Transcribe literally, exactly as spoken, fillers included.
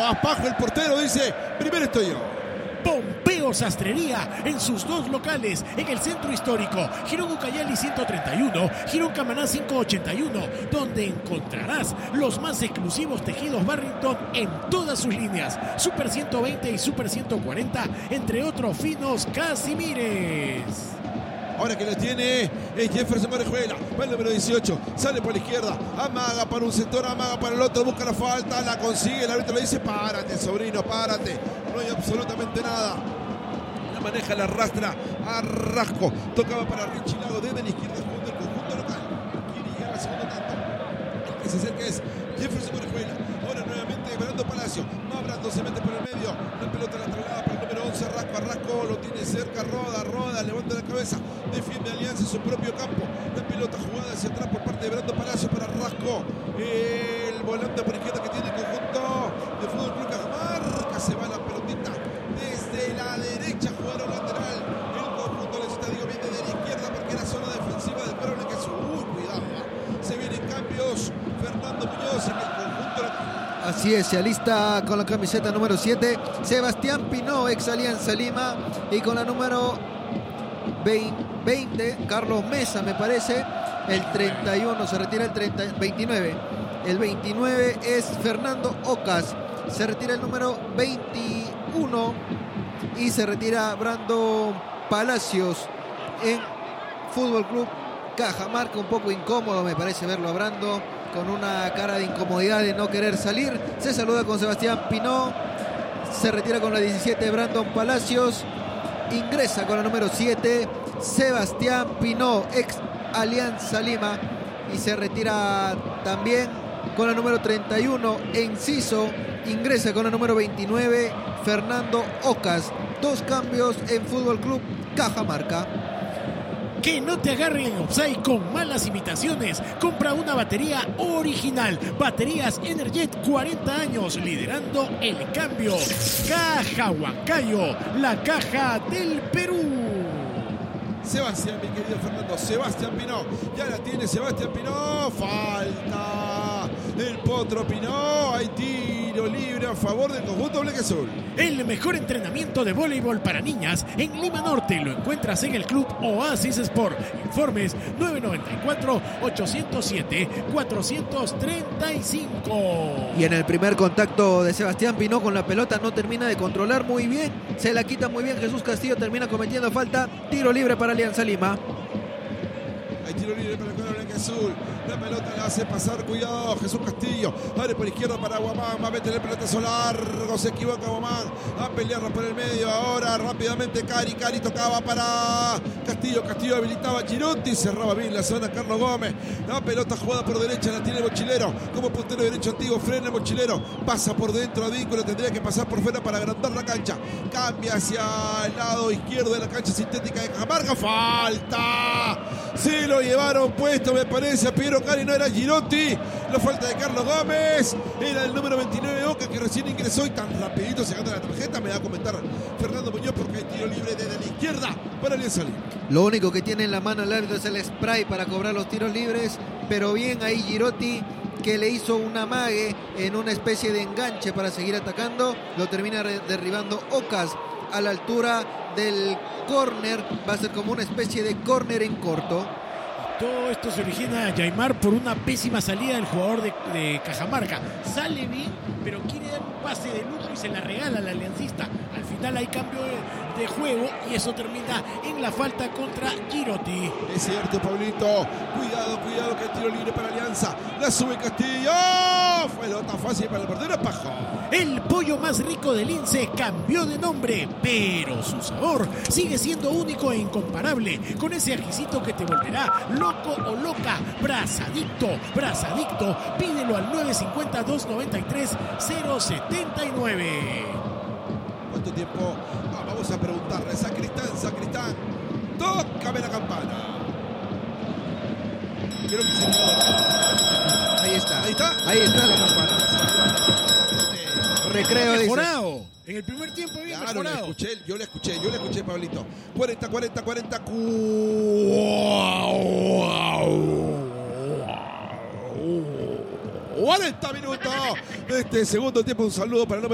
Bajo el portero dice, primero estoy yo. Pompeo Sastrería en sus dos locales en el centro histórico, Girón Ucayali ciento treinta y uno, Girón Camaná quinientos ochenta y uno, donde encontrarás los más exclusivos tejidos Barrington en todas sus líneas, Super ciento veinte y Super ciento cuarenta, entre otros finos Casimires. Ahora que lo tiene es Jefferson Orejuela, va el número dieciocho, sale por la izquierda, amaga para un sector, amaga para el otro, busca la falta, la consigue, el árbitro le dice, párate sobrino, párate, no hay absolutamente nada. La maneja, la arrastra a Rasco, tocaba para Richie Lago desde la izquierda junto al conjunto local. Quiere llegar al segundo tanto, el que se acerca es Jefferson Orejuela, ahora nuevamente Brando Palacio, más Brando se mete por el medio, la pelota la traslada para el número once, Rasco, Rasco lo tiene cerca, roda, roda, levanta la cabeza, defiende Alianza en su propio campo, la pelota jugada hacia atrás por parte de Brando Palacio para Rasco, el volante por izquierda que tiene el conjunto de Fútbol Club Cajamarca, se va la pelotita desde la derecha, jugaron lateral, el conjunto necesita, digo bien desde la izquierda porque era zona defensiva del Perú que es, uy, cuidado, ¿eh? Se vienen cambios, Fernando Muñoz en el conjunto local. Así es, se alista con la camiseta número siete, Sebastián Pinó, ex Alianza Lima, y con la número veinte, Carlos Mesa, me parece, el treinta y uno, se retira el treinta, veintinueve, el veintinueve es Fernando Ocas, se retira el número veintiuno y se retira Brando Palacios en Fútbol Club Cajamarca, un poco incómodo me parece verlo a Brando, con una cara de incomodidad de no querer salir. Se saluda con Sebastián Pinó, se retira con la diecisiete Brandon Palacios, ingresa con la número siete Sebastián Pinó, ex Alianza Lima, y se retira también con la número treinta y uno Enciso, ingresa con la número veintinueve Fernando Ocas. Dos cambios en Fútbol Club Cajamarca. Que no te agarren en offside con malas imitaciones. Compra una batería original. Baterías Energet, cuarenta años liderando el cambio. Caja Huancayo, la caja del Perú. Sebastián, mi querido Fernando, Sebastián Pinó, ya la tiene Sebastián Pinó, falta el Potro Pinó, hay tiro libre a favor del conjunto blanquiazul. El mejor entrenamiento de voleibol para niñas en Lima Norte lo encuentras en el Club Oasis Sport. Informes nueve nueve cuatro, ocho cero siete, cuatro tres cinco. Y en el primer contacto de Sebastián Pinó con la pelota no termina de controlar muy bien, se la quita muy bien Jesús Castillo, termina cometiendo falta, tiro libre para Alianza Lima. Hay tiro libre para el cuadro blanquiazul. La pelota la hace pasar, cuidado, Jesús Castillo. Abre por izquierda para Guamán. Va a meter el pelotazo largo. Se equivoca Guamán. A pelearla por el medio. Ahora rápidamente Cari. Cari tocaba para Castillo. Castillo habilitaba a Girotti. Cerraba bien la zona Carlos Gómez. La pelota jugada por derecha. La tiene el Mochilero. Como puntero derecho antiguo. Frena el Mochilero. Pasa por dentro a Vínculo. Tendría que pasar por fuera para agrandar la cancha. Cambia hacia el lado izquierdo de la cancha sintética de Cajamarca. ¡Falta! Se lo llevaron puesto, me parece, a Piero Cari, no era Girotti. La falta de Carlos Gómez. Era el número veintinueve, Oca, que recién ingresó y tan rapidito sacando la tarjeta. Me va a comentar Fernando Muñoz porque hay tiro libre desde la izquierda para Alianza Lima. Lo único que tiene en la mano el árbitro es el spray para cobrar los tiros libres. Pero bien ahí Girotti, que le hizo un amague en una especie de enganche para seguir atacando. Lo termina derribando Ocas a la altura del córner. Va a ser como una especie de córner en corto. Todo esto se origina, Yaimar, por una pésima salida del jugador de, de Cajamarca. Sale bien, pero quiere dar un pase de lujo y se la regala al aliancista. Al final hay cambio de, de juego y eso termina en la falta contra Girotti. Es cierto, Pablito. Cuidado, cuidado, que hay tiro libre para Alianza. La sube Castillo. Fue nota fácil para el portero Pajo. El pollo más rico del Lince cambió de nombre, pero su sabor sigue siendo único e incomparable, con ese ajicito que te volverá loco o loca. Brazadicto, Brazadicto, pídelo al nueve cinco cero, dos nueve tres, cero siete nueve. ¿Cuánto tiempo? Ah, vamos a preguntarle. Sacristán, Sacristán, tócame la campana. Creo que se... Ahí está. Ahí está. Ahí está la campana. Recreo, dice. Mejorado. En el primer tiempo había Claro, le mejorado. escuché, yo le escuché, yo le escuché, Pablito. cuarenta, cuarenta, cuarenta. cuarenta minutos de este segundo tiempo. Un saludo para el